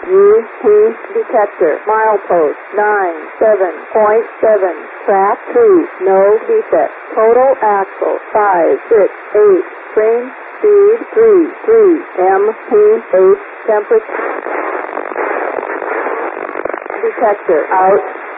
UP detector. Milepost 97.7. Track 2. No defect. Total axle 568. Train speed 33. MPH temperature detector out.